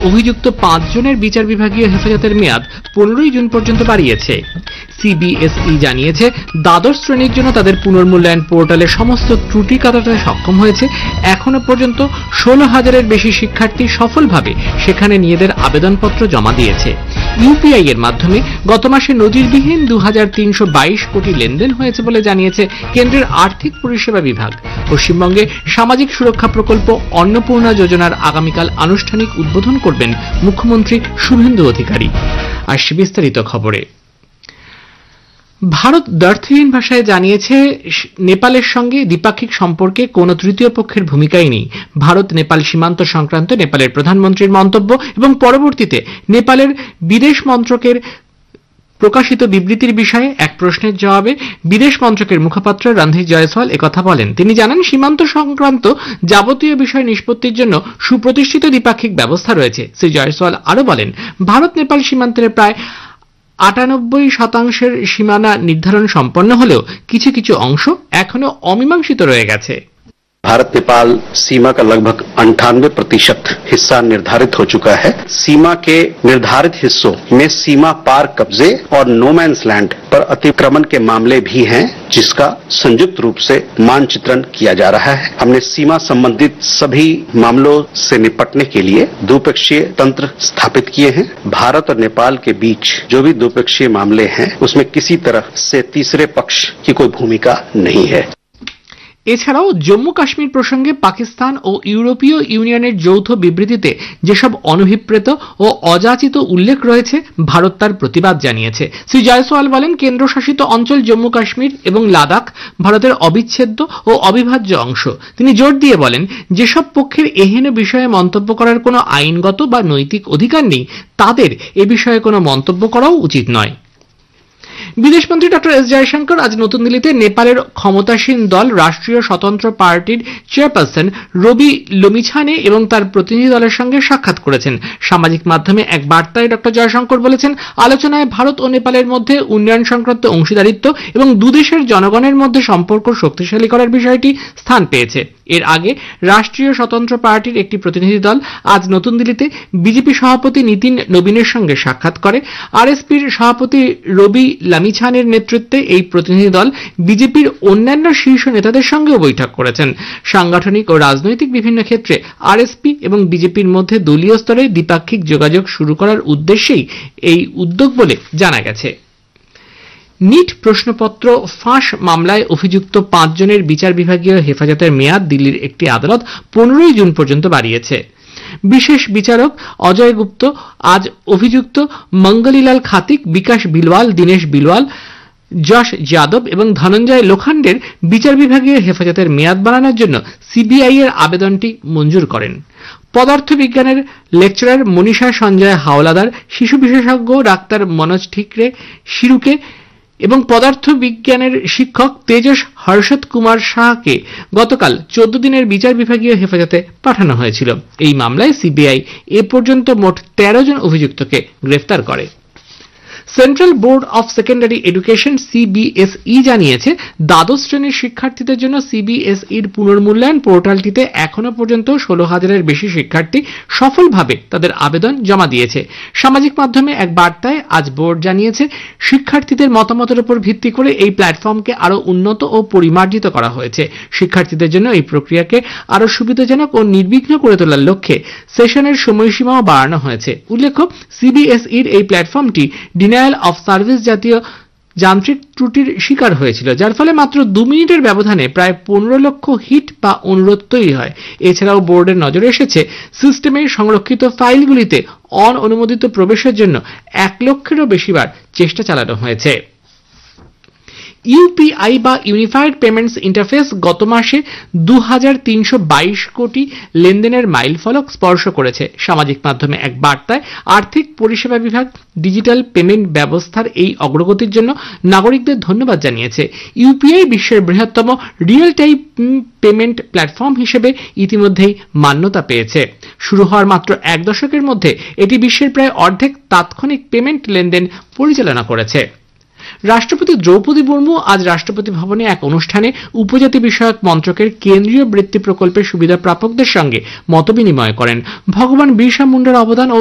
অভিযুক্ত 5 জনের বিচার বিভাগীয় হেফাজতের মেয়াদ 15 জুন পর্যন্ত বাড়িয়েছে। সিবিএসই জানিয়েছে দ্বাদশ শ্রেণীর জন্য তাদের পুনর্মূল্যায়ন পোর্টালে সমস্ত ত্রুটি কাটাতে সক্ষম হয়েছে। এখনো পর্যন্ত 16,000-এর বেশি শিক্ষার্থী সফলভাবে সেখানে নিজেদের আবেদনপত্র জমা দিয়েছে। ইউপিআই এর মাধ্যমে গত মাসে নজিরবিহীন 2,322 কোটি লেনদেন হয়েছে বলে জানিয়েছে কেন্দ্রের আর্থিক পরিষেবা বিভাগ। পশ্চিমবঙ্গে সামাজিক সুরক্ষা প্রকল্প অন্নপূর্ণা যোজনার আগামীকাল আনুষ্ঠানিক উদ্বোধন করবেন মুখ্যমন্ত্রী শুভেন্দু অধিকারী। আসছে বিস্তারিত খবরে। ভারত দ্ব্যর্থহীন ভাষায় জানিয়েছে নেপালের সঙ্গে দ্বিপাক্ষিক সম্পর্কে কোনো তৃতীয় পক্ষের ভূমিকাই নেই। ভারত নেপাল সীমান্ত সংক্রান্ত নেপালের প্রধানমন্ত্রীর মন্তব্য এবং পরবর্তীতে নেপালের বিদেশ মন্ত্রকের প্রকাশিত বিবৃতির বিষয়ে এক প্রশ্নের জবাবে বিদেশ মন্ত্রকের মুখপাত্র রণধীর জয়সওয়াল একথা বলেন। তিনি জানান, সীমান্ত সংক্রান্ত যাবতীয় বিষয় নিষ্পত্তির জন্য সুপ্রতিষ্ঠিত দ্বিপাক্ষিক ব্যবস্থা রয়েছে। শ্রী জয়সওয়াল আরও বলেন, ভারত নেপাল সীমান্তের প্রায় 98% সীমানা নির্ধারণ সম্পন্ন হলেও কিছু কিছু অংশ এখনো অমীমাংসিত রয়ে গেছে। भारत नेपाल सीमा का लगभग 98% हिस्सा निर्धारित हो चुका है। सीमा के निर्धारित हिस्सों में सीमा पार कब्जे और नो मैंस लैंड पर अतिक्रमण के मामले भी हैं, जिसका संयुक्त रूप से मानचित्रण किया जा रहा है। हमने सीमा संबंधित सभी मामलों से निपटने के लिए द्विपक्षीय तंत्र स्थापित किए हैं। भारत और नेपाल के बीच जो भी द्विपक्षीय मामले हैं, उसमें किसी तरह से तीसरे पक्ष की कोई भूमिका नहीं है। এছাড়াও জম্মু কাশ্মীর প্রসঙ্গে পাকিস্তান ও ইউরোপীয় ইউনিয়নের যৌথ বিবৃতিতে যেসব অনভিপ্রেত ও অযাচিত উল্লেখ রয়েছে, ভারত তার প্রতিবাদ জানিয়েছে। শ্রী জয়সওয়াল বলেন, কেন্দ্রশাসিত অঞ্চল জম্মু কাশ্মীর এবং লাদাখ ভারতের অবিচ্ছেদ্য ও অবিভাজ্য অংশ। তিনি জোর দিয়ে বলেন, যেসব পক্ষের এহেন বিষয়ে মন্তব্য করার কোনো আইনগত বা নৈতিক অধিকার নেই, তাদের এ বিষয়ে কোনো মন্তব্য করাও উচিত নয়। বিদেশমন্ত্রী ডক্টর এস জয়শঙ্কর আজ নতুন দিল্লিতে নেপালের ক্ষমতাসীন দল রাষ্ট্রীয় স্বতন্ত্র পার্টির চেয়ারপারসন রবি লমিছানে এবং তার প্রতিনিধি দলের সঙ্গে সাক্ষাৎ করেছেন। সামাজিক মাধ্যমে এক বার্তায় ডক্টর জয়শঙ্কর বলেছেন, আলোচনায় ভারত ও নেপালের মধ্যে উন্নয়ন সংক্রান্ত অংশীদারিত্ব এবং দুদেশের জনগণের মধ্যে সম্পর্ক শক্তিশালী করার বিষয়টি স্থান পেয়েছে। এর আগে রাষ্ট্রীয় স্বতন্ত্র পার্টির একটি প্রতিনিধি দল আজ নতুন দিল্লিতে বিজেপি সভাপতি নীতিন নবীনের সঙ্গে সাক্ষাৎ করে। আরএসপির সভাপতি রবি লামিছানের নেতৃত্বে এই প্রতিনিধি দল বিজেপির অন্যান্য শীর্ষ নেতাদের সঙ্গেও বৈঠক করেছেন। সাংগঠনিক ও রাজনৈতিক বিভিন্ন ক্ষেত্রে আরএসপি এবং বিজেপির মধ্যে দলীয় স্তরে দ্বিপাক্ষিক যোগাযোগ শুরু করার উদ্দেশ্যেই এই উদ্যোগ বলে জানা গেছে। নিট প্রশ্নপত্র ফাঁস মামলায় অভিযুক্ত 5 জনের বিচার বিভাগীয় হেফাজতের মেয়াদ দিল্লির একটি আদালত 15 জুন পর্যন্ত বাড়িয়েছে। বিশেষ বিচারক অজয় গুপ্ত আজ অভিযুক্ত মঙ্গলীলাল খাতিক, বিকাশ বিলওয়াল, দীনেশ বিলওয়াল, যশ যাদব এবং ধনঞ্জয় লোখান্ডের বিচার বিভাগীয় হেফাজতের মেয়াদ বাড়ানোর জন্য সিবিআই এর আবেদনটি মঞ্জুর করেন। পদার্থবিজ্ঞানের লেকচারার মনীষা সঞ্জয় হাওলাদার, শিশু বিশেষজ্ঞ ডাক্তার মনোজ ঠিকরে শিরুকে এবং পদার্থবিজ্ঞানের শিক্ষক তেজস হর্ষদ কুমার শাহকে গতকাল 14 দিনের বিচার বিভাগীয় হেফাজতে পাঠানো হয়েছিল। এই মামলায় সিবিআই এ পর্যন্ত মোট 13 জন অভিযুক্তকে গ্রেফতার করে। Central board of secondary education CBSE জানিয়েছে, দ্বাদশ শ্রেণীর শিক্ষার্থীদের জন্য সিবিএসইর পুনর্মূল্যায়ন পোর্টালটিতে এখনো পর্যন্ত 16,000-এর বেশি শিক্ষার্থী সফলভাবে তাদের আবেদন জমা দিয়েছে। সামাজিক মাধ্যমে এক বার্তায় আজ বোর্ড জানিয়েছে, শিক্ষার্থীদের মতামতের উপর ভিত্তি করে এই প্ল্যাটফর্মকে আরও উন্নত ও পরিমার্জিত করা হয়েছে। শিক্ষার্থীদের জন্য এই প্রক্রিয়াকে আরও সুবিধাজনক ও নির্বিঘ্ন করে তোলার লক্ষ্যে সেশনের সময়সীমাও বাড়ানো হয়েছে। উল্লেখ্য, সিবিএসইর এই প্ল্যাটফর্মটি ডিনায়াল অফ সার্ভিস জাতীয় যান্ত্রিক ত্রুটির শিকার হয়েছিল, যার ফলে মাত্র 2 মিনিটের ব্যবধানে প্রায় 15 লক্ষ হিট বা অনুরোধ তৈরি হয়। এছাড়াও বোর্ডের নজরে এসেছে, সিস্টেমে সংরক্ষিত ফাইলগুলিতে অননুমোদিত প্রবেশের জন্য 1 লক্ষেরও বেশিবার চেষ্টা চালানো হয়েছে। ইউপিআই বা ইউনিফাইড পেমেন্টস ইন্টারফেস গত মাসে 2,322 কোটি লেনদেনের মাইলফলক স্পর্শ করেছে। সামাজিক মাধ্যমে এক বার্তায় আর্থিক পরিষেবা বিভাগ ডিজিটাল পেমেন্ট ব্যবস্থার এই অগ্রগতির জন্য নাগরিকদের ধন্যবাদ জানিয়েছে। ইউপিআই বিশ্বের বৃহত্তম রিয়েল টাইম পেমেন্ট প্ল্যাটফর্ম হিসেবে ইতিমধ্যেই মান্যতা পেয়েছে। শুরু হওয়ার মাত্র 1 দশকের মধ্যে এটি বিশ্বের প্রায় অর্ধেক তাৎক্ষণিক পেমেন্ট লেনদেন পরিচালনা করেছে। রাষ্ট্রপতি দ্রৌপদী মুর্মু আজ রাষ্ট্রপতি ভবনে এক অনুষ্ঠানে উপজাতি বিষয়ক মন্ত্রকের কেন্দ্রীয় বৃত্তি প্রকল্পের সুবিধা প্রাপকদের সঙ্গে মতবিনিময় করেন। ভগবান বিরসা মুন্ডার অবদান ও